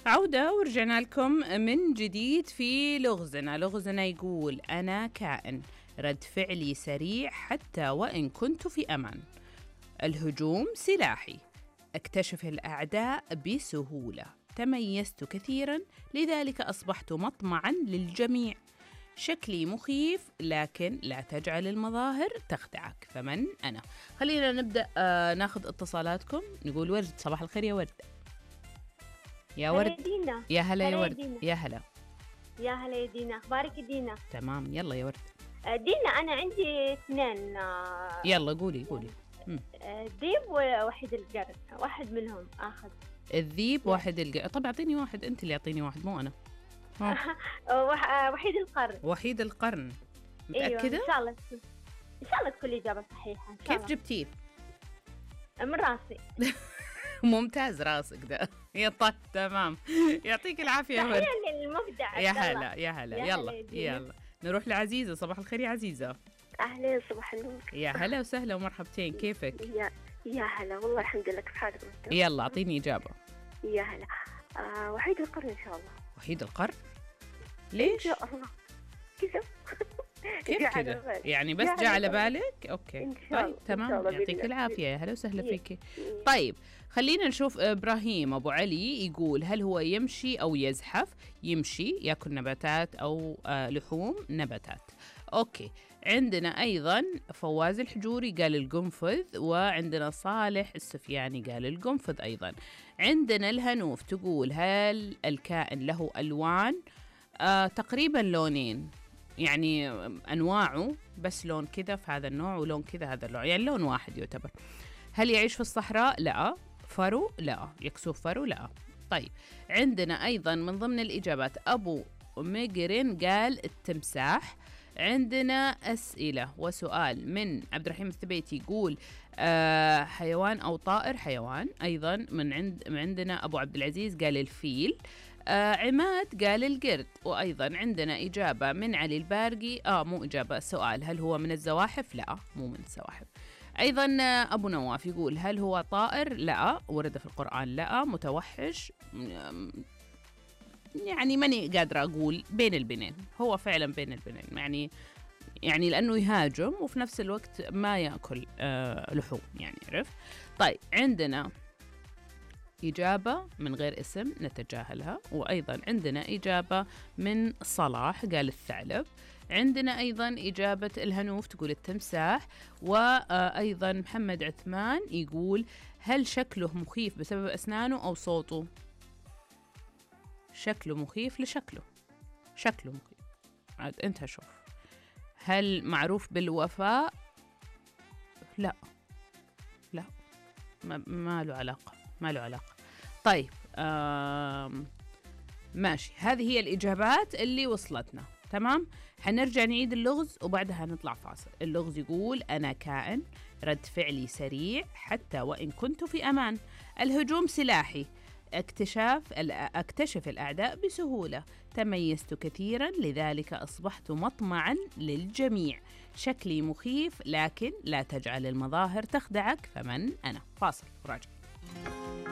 عودة ورجعنا لكم من جديد في لغزنا. لغزنا يقول: أنا كائن رد فعلي سريع حتى وإن كنت في أمان. الهجوم سلاحي. أكتشف الأعداء بسهولة. تميزت كثيرا لذلك أصبحت مطمعا للجميع. شكلي مخيف لكن لا تجعل المظاهر تخدعك. فمن أنا؟ خلينا نبدأ ناخذ اتصالاتكم. نقول ورد. صباح الخير يا ورد. يا ورد. دينا. يا هلا يا ورد. دينا. يا هلا. يا هلا يا دينا، اخبارك يا دينا؟ تمام. يلا يا ورد. دينا انا عندي اثنين. يلا قولي. ديب ووحيد القرن، واحد منهم اخذ. الذيب واحد طب اعطيني واحد، انت اللي اعطيني واحد مو انا. وحيد القرن. وحيد القرن. ايوه متأكدة؟ ان شاء الله تكون اجابه صحيحه. كيف جبتيه؟ من راسي. ممتاز راسك ده. يا طيب تمام. يعطيك العافية يا ورد. تحية للمبدع. يا هلا يا هلا. يلا نروح لعزيزة. صباح الخير يا عزيزة. أهلين، صباح النور. يا هلا وسهلا ومرحبتين. كيفك؟ يا هلا والله الحمد لله. كيف حالك؟ يلا أعطيني إجابة. يا هلا. وحيد القرن إن شاء الله. وحيد القرن؟ ليش؟ إن شاء الله كذا. كيف كذا؟ يعني بس جاء على بالك؟ أوكي إن شاء الله. طيب تمام. يعطيك العافية. يا هلا وسهلا فيكي. طيب خلينا نشوف. إبراهيم أبو علي يقول: هل هو يمشي أو يزحف؟ يمشي، يأكل نباتات أو لحوم نباتات. أوكي. عندنا أيضا فواز الحجوري قال القنفذ، وعندنا صالح السفياني قال القنفذ أيضا. عندنا الهنوف تقول: هل الكائن له ألوان؟ تقريبا لونين، يعني أنواعه بس لون كذا في هذا النوع ولون كذا هذا النوع، يعني لون واحد يعتبر. هل يعيش في الصحراء؟ لا. فرو؟ لا. يكسوف فرو؟ لا. طيب عندنا أيضا من ضمن الإجابات أبو ميجرين قال التمساح. عندنا أسئلة وسؤال من عبد الرحيم الثبيتي يقول حيوان أو طائر؟ حيوان. أيضا من عندنا أبو عبد العزيز قال الفيل. عماد قال القرد. وأيضا عندنا إجابة من علي البارقي. مو إجابة، سؤال: هل هو من الزواحف؟ لا مو من الزواحف. أيضا أبو نواف يقول: هل هو طائر؟ لا. ورد في القرآن؟ لا. متوحش؟ يعني ماني قادرة أقول. بين البنين، هو فعلا بين البنين، يعني لأنه يهاجم وفي نفس الوقت ما يأكل لحوم، يعني عرفت. طيب عندنا إجابة من غير اسم نتجاهلها. وأيضا عندنا إجابة من صلاح قال الثعلب. عندنا أيضا إجابة الهنوف تقول التمساح. وأيضا محمد عثمان يقول: هل شكله مخيف بسبب أسنانه أو صوته؟ شكله مخيف لشكله. شكله مخيف. عاد أنت شوف. هل معروف بالوفاء؟ لا ما له علاقة. طيب ماشي. هذه هي الإجابات اللي وصلتنا. تمام. حنرجع نعيد اللغز وبعدها نطلع فاصل. اللغز يقول: أنا كائن رد فعلي سريع حتى وإن كنت في أمان. الهجوم سلاحي. أكتشف الأعداء بسهولة. تميزت كثيرا لذلك أصبحت مطمعا للجميع. شكلي مخيف لكن لا تجعل المظاهر تخدعك. فمن أنا؟ فاصل وراجع.